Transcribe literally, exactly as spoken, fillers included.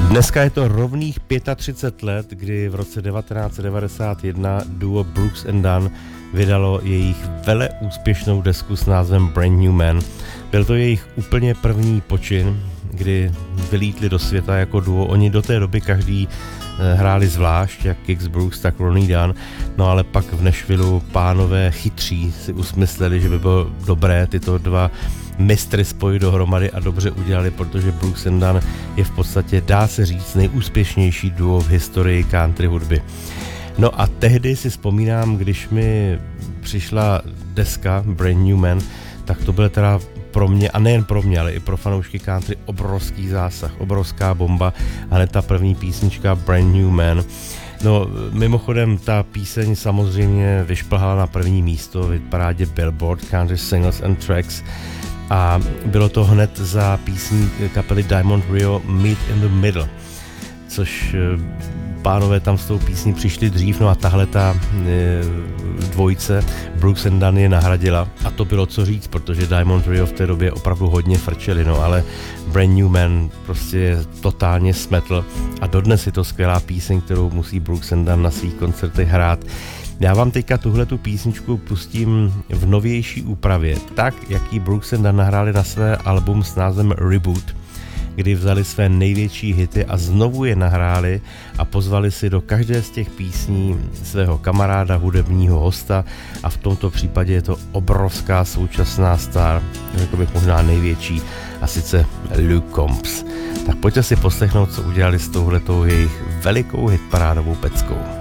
Dneska je to rovných třicet pět let, kdy v roce devatenáct set devadesát jedna duo Brooks and Dunn vydalo jejich vele úspěšnou desku s názvem Brand New Man. Byl to jejich úplně první počin, kdy vylítli do světa jako duo. Oni do té doby každý hráli zvlášť, jak Kix Brooks, tak Ronnie Dunn, no ale pak v Nashvillu pánové chytří si usmysleli, že by bylo dobré tyto dva mistry spojit dohromady a dobře udělali, protože Brooks and Dunn je v podstatě, dá se říct, nejúspěšnější duo v historii country hudby. No a tehdy si vzpomínám, když mi přišla deska Brand New Man, tak to byl teda pro mě, a nejen pro mě, ale i pro fanoušky country obrovský zásah, obrovská bomba, ale ta první písnička Brand New Man. No, mimochodem ta píseň samozřejmě vyšplhala na první místo v parádě Billboard Country Singles and Tracks a bylo to hned za písní kapely Diamond Rio Meet in the Middle, což pánové tam s tou písní přišli dřív, no a tahle ta e, dvojice Brooks and Dunn je nahradila a to bylo co říct, protože Diamond Rio v té době opravdu hodně frčeli, no ale Brand New Man prostě totálně smetl a dodnes je to skvělá píseň, kterou musí Brooks and Dunn na svých koncertech hrát. Já vám teďka tuhletu písničku pustím v novější úpravě, tak jak ji Brooks and Dunn nahráli na své album s názvem Reboot, kdy vzali své největší hity a znovu je nahráli a pozvali si do každé z těch písní svého kamaráda, hudebního hosta a v tomto případě je to obrovská současná star, řekl bych možná největší, a sice Luke Combs. Tak pojďte si poslechnout, co udělali s touhletou jejich velikou hitparádovou peckou.